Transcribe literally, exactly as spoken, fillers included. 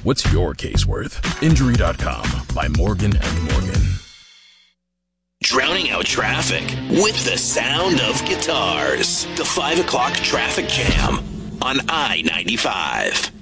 What's your case worth? Injury dot com by Morgan and Morgan. Drowning out traffic with the sound of guitars. The five o'clock traffic jam on I ninety-five.